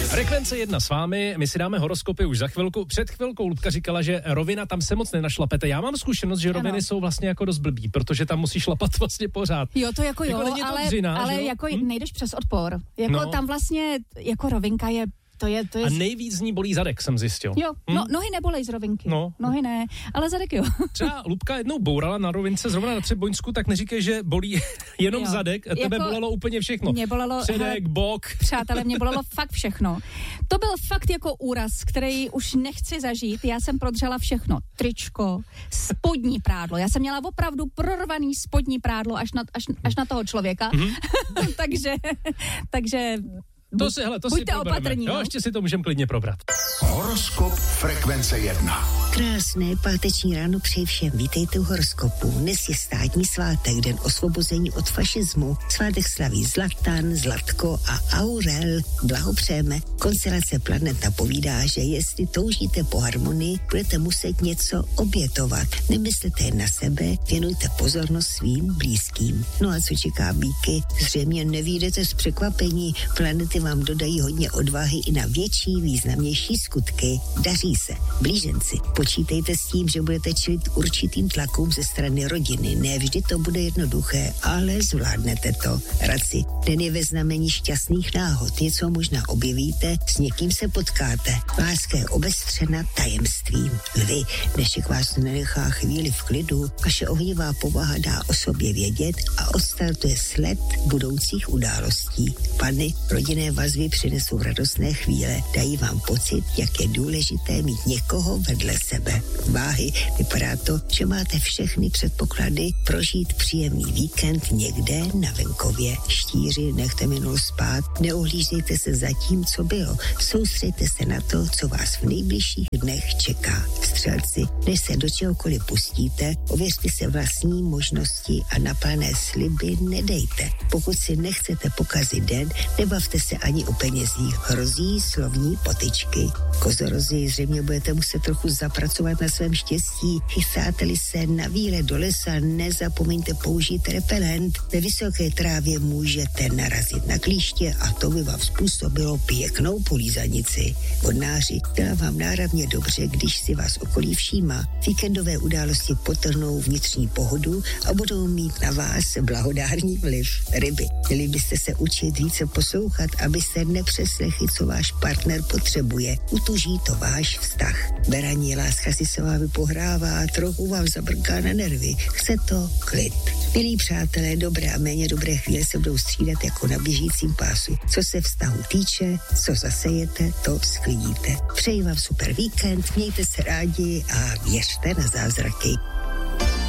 Frekvence 1 s vámi, my si dáme horoskopy už za chvilku. Před chvilkou Lubka říkala, že rovina tam se moc nenašlapete. Já mám zkušenost, že roviny jsou vlastně jako dost blbý, protože tam musíš šlapat vlastně pořád. Jo, to jako jo, ale jako nejdeš přes odpor. Jako tam vlastně, jako rovinka je... To je... A nejvíc z ní bolí zadek, jsem zjistil. Jo, nohy nebolej z rovinky. Nohy ne, ale zadek jo. Třeba Lubka jednou bourala na rovince, zrovna na Třeboňsku, tak neříkej, že bolí jenom zadek, a tebe bolelo úplně všechno. Mě bolelo... Předek, bok. Přátelé, mě bolelo fakt všechno. To byl fakt jako úraz, který už nechci zažít. Já jsem prodřela všechno. Tričko, spodní prádlo. Já jsem měla opravdu prorvaný spodní prádlo až na toho člověka. takže buďte opatrní. Jo, ještě si to můžeme klidně probrat. Horoskop Frekvence 1. Krásné páteční ráno přeji všem. Vítejte u horoskopu. Dnes je státní svátek, den osvobození od fašismu. Svátek slaví Zlatan, Zlatko a Aurel. Blahopřejeme. Konstelace planet napovídá, že jestli toužíte po harmonii, budete muset něco obětovat. Nemyslete jen na sebe, věnujte pozornost svým blízkým. No a co čeká býky? Zřejmě nevyjdete z překvapení. Planety vám dodají hodně odvahy i na větší, významnější skutky. Daří se. Blíženci, počítejte s tím, že budete čelit určitým tlakům ze strany rodiny. Ne vždy to bude jednoduché, ale zvládnete to. Radci, den je ve znamení šťastných náhod. Něco možná objevíte, s někým se potkáte. Láska je obestřena tajemstvím. Lvi, dnešek vás nenechá chvíli v klidu. Vaše ohnivá povaha dá o sobě vědět a odstartuje sled budoucích událostí. Panny, rodinné vazby přinesou radostné chvíle. Dají vám pocit, jak je důležité mít někoho vedle sebe. Váhy, vypadá to, že máte všechny předpoklady prožít příjemný víkend někde na venkově. Štíři, nechte minulost spát, neohlížejte se za tím, co bylo. Soustřeďte se na to, co vás v nejbližších dnech čeká. Střelci, než se do čehokoliv pustíte, ověřte se vlastní možnosti a na plné sliby nedejte. Pokud si nechcete pokazit den, nebavte se ani o penězích. Hrozí slovní potyčky. Kozorozi, zřejmě budete muset trochu zapracovat na svém štěstí. Chystáte-li se na výlet do lesa, nezapomeňte použít repelent. Ve vysoké trávě můžete narazit na klíště a to by vám způsobilo pěknou polízanici. Vodnáři, dělá vám náravně dobře, když si vás okolí všímá. Víkendové události potrhnou vnitřní pohodu a budou mít na vás blahodárný vliv. Ryby, měli byste se učit více poslouchat, abyste nepřeslechli, co váš partner potřebuje. Utuží to váš vztah. Berani, láska si se vámi pohrává, trochu vám zabrká na nervy. Chce to klid. Milí přátelé, dobré a méně dobré chvíle se budou střídat jako na běžícím pásu. Co se vztahu týče, co zasejete, to sklidíte. Přeji vám super víkend, mějte se rádi a věřte na zázraky.